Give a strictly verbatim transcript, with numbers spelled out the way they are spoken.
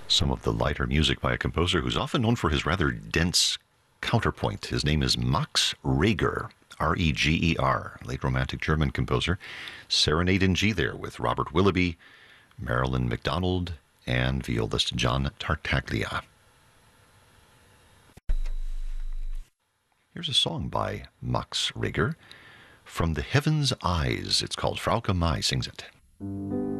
Some of the lighter music by a composer who's often known for his rather dense counterpoint. His name is Max Reger, R E G E R, late Romantic German composer. Serenade in G there with Robert Willoughby, Marilyn McDonald, and violist John Tartaglia. Here's a song by Max Reger, From the Heaven's Eyes. It's called Frauke Mai sings it.